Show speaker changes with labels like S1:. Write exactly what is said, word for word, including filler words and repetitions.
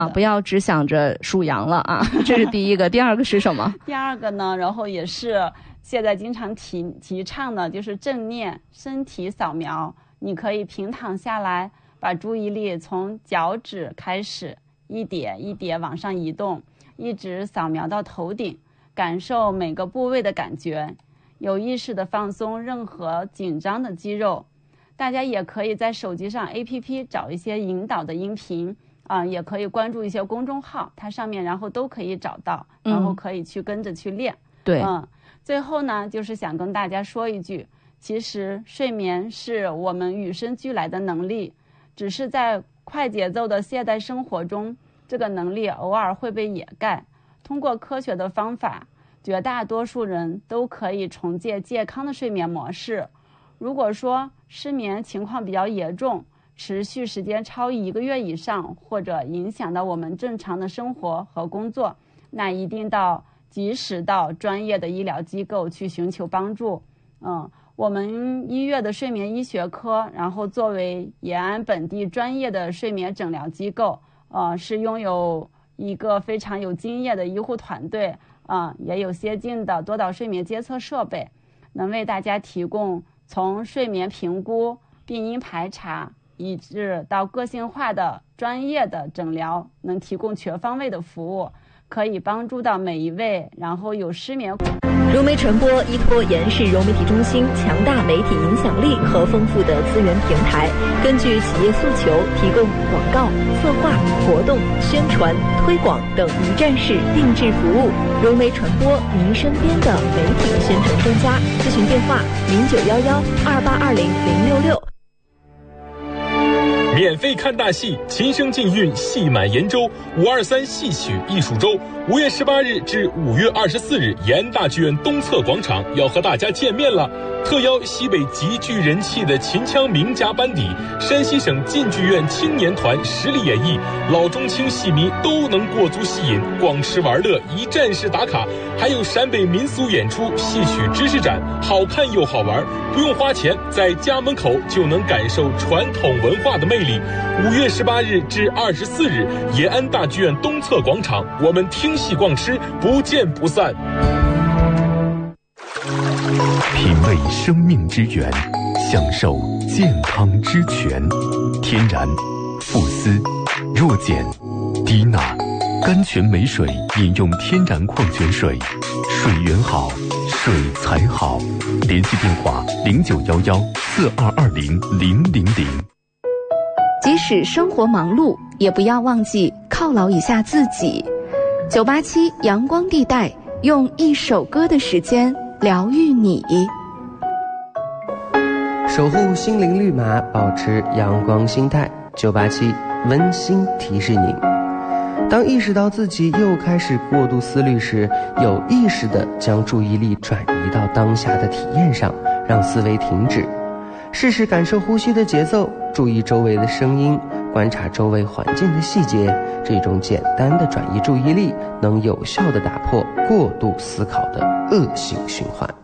S1: 啊，不要只想着数羊了啊，这是第一个。第二个是什么？
S2: 第二个呢，然后也是现在经常提提倡的，就是正念身体扫描。你可以平躺下来，把注意力从脚趾开始，一点一点往上移动，一直扫描到头顶，感受每个部位的感觉，有意识的放松任何紧张的肌肉。大家也可以在手机上 A P P 找一些引导的音频啊、呃，也可以关注一些公众号，它上面然后都可以找到，然后可以去跟着去练。
S1: 对，
S2: 嗯，最后呢，就是想跟大家说一句，其实睡眠是我们与生俱来的能力，只是在快节奏的现代生活中，这个能力偶尔会被掩盖。通过科学的方法，绝大多数人都可以重建健康的睡眠模式。如果说失眠情况比较严重，持续时间超一个月以上，或者影响到我们正常的生活和工作，那一定到及时到专业的医疗机构去寻求帮助。嗯，我们医院的睡眠医学科，然后作为延安本地专业的睡眠诊疗机构，呃，是拥有一个非常有经验的医护团队，啊、呃，也有先进的多导睡眠监测设备，能为大家提供从睡眠评估、病因排查，以至到个性化的专业的诊疗，能提供全方位的服务，可以帮助到每一位然后有失眠。
S3: 融媒传播依托延世融媒体中心强大媒体影响力和丰富的资源平台，根据企业诉求提供广告、策划、活动、宣传、推广等一站式定制服务。融媒传播，您身边的媒体宣传专家。咨询电话：零九幺幺二八二零零六六。
S4: 免费看大戏，琴声尽韵，戏满延州。五二三戏曲艺术周，五月十八日至五月二十四日，延安大剧院东侧广场要和大家见面了。特邀西北极具人气的秦腔名家班底，山西省晋剧院青年团实力演绎，老中青戏迷都能过足戏瘾，光吃玩乐一站式打卡。还有陕北民俗演出、戏曲知识展，好看又好玩，不用花钱，在家门口就能感受传统文化的魅力。五月十八日至二十四日，延安大剧院东侧广场，我们听戏逛吃，不见不散。
S5: 品味生命之源，享受健康之泉。天然、富斯、弱碱、低钠、甘泉美水，饮用天然矿泉水，水源好，水才好。联系电话：零九幺幺四二二零零零零。
S1: 即使生活忙碌，也不要忘记犒劳一下自己。九八七阳光地带，用一首歌的时间疗愈你，
S6: 守护心灵绿码，保持阳光心态。九八七温馨提示您：当意识到自己又开始过度思虑时，有意识地将注意力转移到当下的体验上，让思维停止，试试感受呼吸的节奏，注意周围的声音，观察周围环境的细节。这种简单的转移注意力，能有效地打破过度思考的恶性循环。